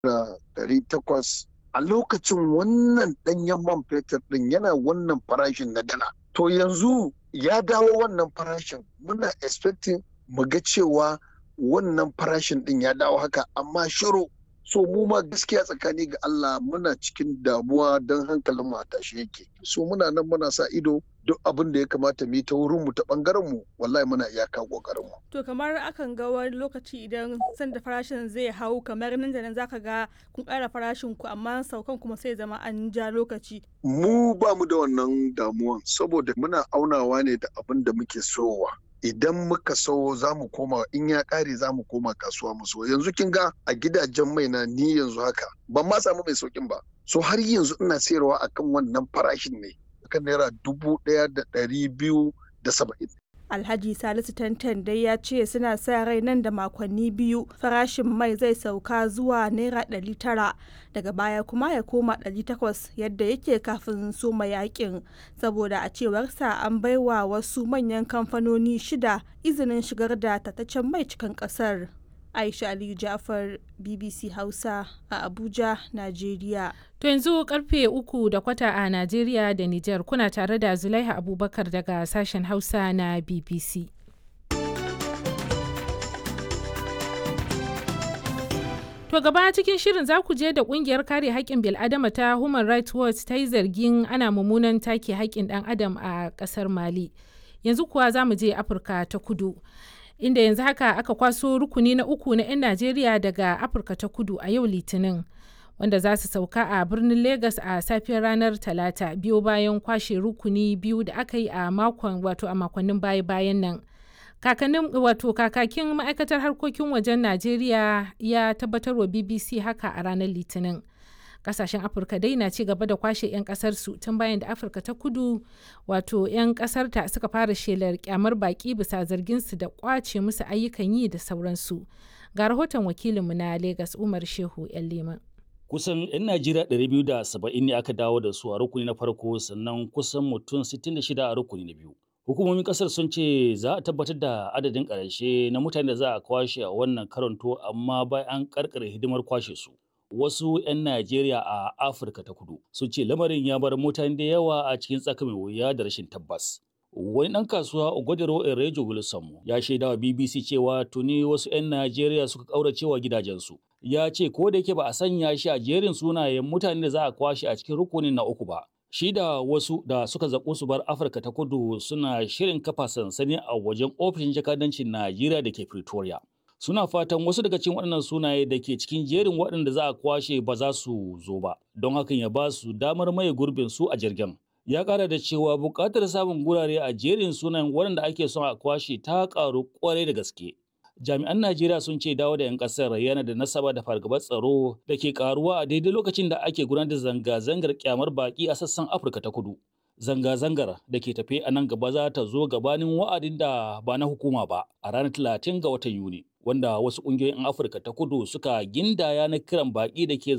800 a lokacin wannan ɗanyen man fetur ɗin yana wannan farashin na dala. To yanzu ya dawo wannan farashin muna expecting mu ga cewa wannan farashin ɗin ya dawo haka amma shiru. So mu ma gaskiya tsakani ga Allah muna cikin damuwa don hankalin mu a tashi yake. So muna nan muna sa ido duk abin da ya kamata mu yi ta wurin mu ta bangaren mu wallahi muna iyaka kokarin mu. To kamar akan ga wani lokaci idan sanda farashin zai hau kamar nan da nan zaka ga kun ƙara farashin ku amma saukan kuma sai zama an ja lokaci. Mu ba mu da wannan damuwan saboda muna aunawa ne da abin da muke sowa. Idan muka so za mu koma in ya ƙare za mu koma kasuwa mu so. Yanzu kin ga a gidajen mai na ni yanzu haka ban ma samu mai saukin ba. So har yanzu ina sayarwa akan wannan farashin ne akan naira 1,270. Alhaji Salisu Tantan dai ya ce suna sa rai nan da makonni biyu farashin mai zai sauka zuwa naira 900 daga baya kuma ya koma 800 yadda yake kafin soma yakin saboda a cewarsa an baiwa wasu manyan kamfanoni 6 izinin shigar da tataccen mai cikin kasar. Aisha Aliyu Jafar, BBC Hausa a Abuja, Najeriya. To yanzu karfe 3:15 a Najeriya da Nijar kuna tare da Zulaiha Abubakar daga sashen Hausa na BBC. To gaba cikin shirin za ku je da kungiyar kare haƙƙin bil'adama ta Human Rights Watch ta yi zargin ana mummunan take haƙƙin ɗan adam a ƙasar Mali. Yanzu kuwa za mu je Afirka ta Kudu. Inda yanzu haka aka kwaso rukuni na 3 na 'yan Najeriya daga Afirka ta Kudu a yau Litinin, wanda za su sauka a birnin Legas a safiyar ranar Talata biyo bayan kwashe rukuni 2 da aka yi a makonnin baya-bayan nan. Kakakin ma'aikatar harkokin wajen Najeriya ya tabbatar wa BBC haka a ranar Litinin. Kasashen Afirka dai na ci gaba da kwashe 'yan kasarsu tun bayan da Afirka ta Kudu 'yan kasarta suka fara shelar kyamar baki bisa zarginsu da kwace musu ayyukan yi da sauransu. Ga rahoton wakilinmu na Legas Umar Shehu 'yan Liman. Kusan 'yan Najeriya 270 ne aka dawo da su a rukuni na farko sannan kusan mutum 66 a rukuni na biyu. Hukumomin kasar sun ce za a tabbatar da adadin ƙarshe na mutane da za a kwashe a wannan karanto amma bayan an karkare hidimar kwashe su. Wasu 'yan Najeriya a Afirka ta Kudu sun ce lamarin ya bar mutane da yawa a cikin tsaka mai wuya da rashin tabbas. Wani ɗan kasuwa Ogodero Erejo Wilson ya shaida wa BBC cewa tuni wasu 'yan Najeriya suka ƙauracewa gidajensu. Ya ce ko da yake ba a sanya shi a jerin sunayen mutane da za a kwashe a cikin rukunin na 3 ba. Shi da wasu da suka zaƙo su bar Afirka ta Kudu suna shirin kafa sansani a wajen ofishin jakadancin Najeriya da ke Pretoria. Suna fatan wasu daga cikin waɗannan sunaye da ke cikin jerin waɗanda za a kwashe ba za su zo ba, don hakan ya ba su damar maye gurbin su a jirgin. Ya ƙara da cewa buƙatar samun gurare a jerin sunayen waɗanda ake son a kwashe ta ƙaru ƙwarai da gaske. Jami'an Najeriya sun ce dawo da 'yan ƙasar yana da nasaba da fargabar tsaro da ke ƙaruwa a daidai lokacin da ake gudanar da zanga-zangar kyamar baƙi a sassan Afirka ta Kudu. Zanga-zangar da ke tafe a nan gaba za ta zo gabanin wa'adin da ba na hukuma ba a ranar 30 ga watan Yuni. Wanda wasu ƙungiyoyin Afirka ta Kudu suka gindaya na kiran baƙi da ke